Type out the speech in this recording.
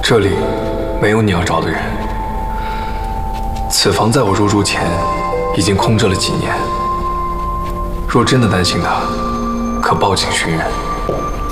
这里没有你要找的人。此房在我入住前已经空着了几年。若真的担心他，可报警寻人。